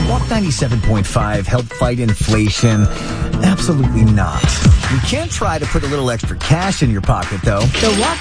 Walk 97.5 help fight inflation? Absolutely not. You can try to put a little extra cash in your pocket, though. The Walk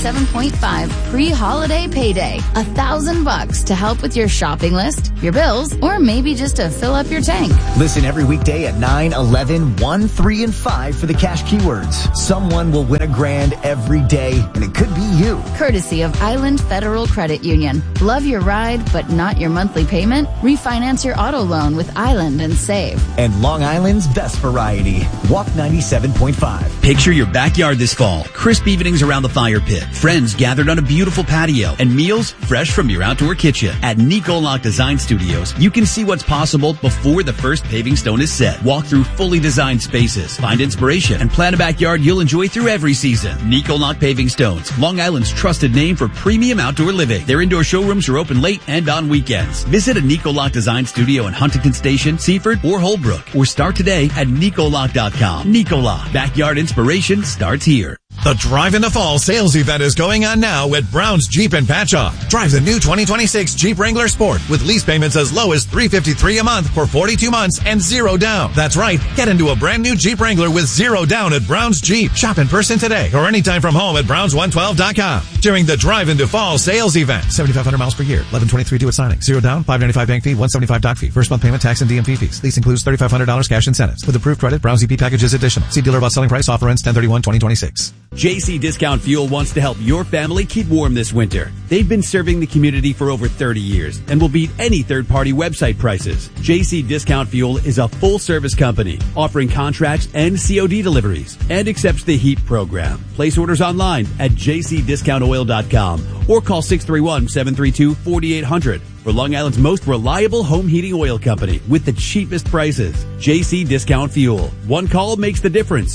97.5 pre-holiday payday. $1,000 to help with your shopping list, your bills, or maybe just to fill up your tank. Listen every weekday at 9, 11, 1, 3, and 5 for the cash keywords. Someone will win $1,000 every day, and it could be you. Courtesy of Island Federal Credit Union. Love your ride, but not your monthly payment? Refinance your auto loan with Island and save. And Long Island's best variety. Walk 97.5. Picture your backyard this fall. Crisp evenings around the fire pit. Friends gathered on a beautiful patio. And meals fresh from your outdoor kitchen. At Nicolac Design Studios, you can see what's possible before the first paving stone is set. Walk through fully designed spaces. Find inspiration and plan a backyard you'll enjoy through every season. Nicolac Paving Stones, Long Island's trusted name for premium outdoor living. Their indoor showrooms are open late and on weekends. Visit a Nicolac Design Studio in Huntington Station, Seaford, or Holbrook. Or start today at Nicolac.com. Nicolac. Backyard inspiration starts here. The Drive in the Fall sales event is going on now at Brown's Jeep in Patchogue. Drive the new 2026 Jeep Wrangler Sport with lease payments as low as $353 a month for 42 months and zero down. That's right. Get into a brand new Jeep Wrangler with zero down at Brown's Jeep. Shop in person today or anytime from home at Browns112.com. During the Drive into Fall sales event. 7,500 miles per year. 1123 due at signing. Zero down. $595 bank fee. $175 doc fee. First month payment, tax, and DMV fees. Lease includes $3,500 cash incentives. With approved credit, Brown's EP package is additional. See dealer about selling price. Offer ends 10/31/2026. JC Discount Fuel wants to help your family keep warm this winter. They've been serving the community for over 30 years and will beat any third-party website prices. JC Discount Fuel is a full-service company offering contracts and COD deliveries and accepts the HEAT program. Place orders online at jcdiscountoil.com or call 631-732-4800 for Long Island's most reliable home heating oil company with the cheapest prices. JC Discount Fuel. One call makes the difference.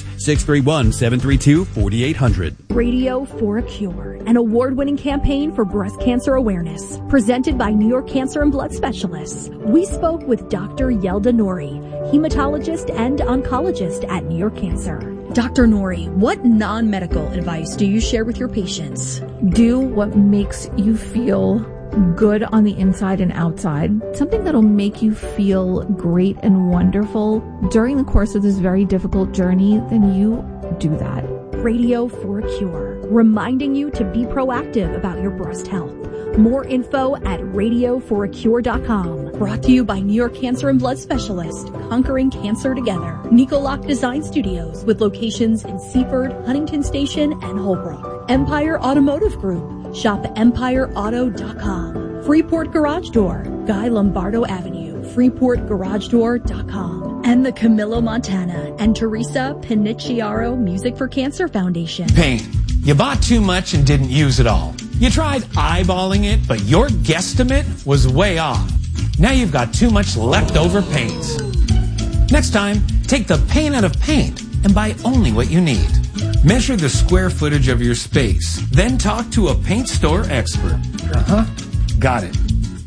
631-732-4800. Radio for a Cure, an award-winning campaign for breast cancer awareness, presented by New York Cancer and Blood Specialists. We spoke with Dr. Yelda Nouri, hematologist and oncologist at New York Cancer. Dr. Nouri, what non-medical advice do you share with your patients? Do what makes you feel good on the inside and outside. Something that'll make you feel great and wonderful during the course of this very difficult journey, then you do that. Radio for a Cure, reminding you to be proactive about your breast health. More info at radioforacure.com. Brought to you by New York Cancer and Blood Specialists, conquering cancer together. Nicolac Design Studios with locations in Seaford, Huntington Station, and Holbrook. Empire Automotive Group. Shop empireauto.com. Freeport Garage Door, Guy Lombardo Avenue, freeportgaragedoor.com. And the Camillo Montana and Teresa Panicciaro Music for Cancer Foundation. Paint. You bought too much and didn't use it all. You tried eyeballing it, but your guesstimate was way off. Now you've got too much leftover paint. Next time, take the paint out of paint and buy only what you need. Measure the square footage of your space. Then talk to a paint store expert. Got it.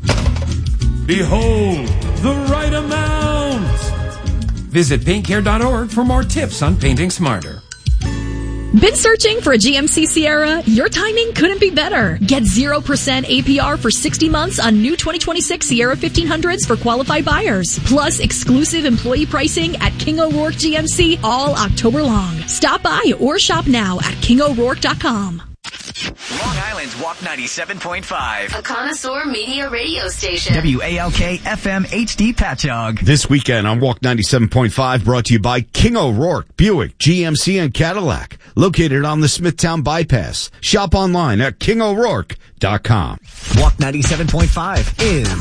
Behold, the right amount. Visit paintcare.org for more tips on painting smarter. Been searching for a GMC Sierra? Your timing couldn't be better. Get 0% APR for 60 months on new 2026 Sierra 1500s for qualified buyers. Plus exclusive employee pricing at King O'Rourke GMC all October long. Stop by or shop now at kingo'rourke.com. Long Island's Walk 97.5. A connoisseur media radio station. WALK FM HD Patchogue. This weekend on Walk 97.5 brought to you by King O'Rourke, Buick, GMC, and Cadillac. Located on the Smithtown Bypass. Shop online at kingo'rourke.com. Walk 97.5 is